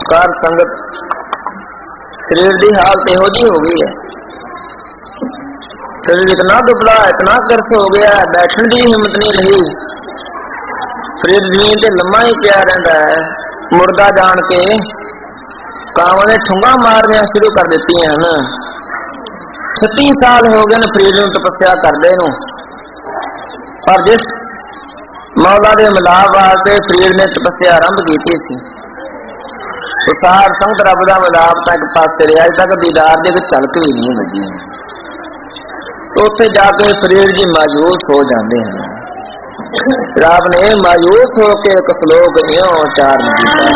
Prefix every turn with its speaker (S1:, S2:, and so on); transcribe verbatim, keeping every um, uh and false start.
S1: Car संगत शरीर की हालत इहो जी हो गई है, शरीर इतना दुबला इतना गर्फ हो गया, बैठने की हिम्मत नहीं रही। शरीर जमीन से लम्मा ही पिया रहता है। मुर्दा जान के कांव ने ठुंगा मारनिया शुरू कर दी हैं। छत्ती साल हो गए फरीद नूं तपस्या करदे नूं, पर जिस मौला दे मिलाप वास्ते फरीद ने तपस्या आरंभ की थी, सार संगत रब का मिलाप तक पासे रहा, अज तक दीदार के झलक भी नहीं लगी। तो उत्थे जाके फरीद जी मायूस हो जाते हैं। रब ने मायूस होकर एक श्लोक इहों उच्चारण किया।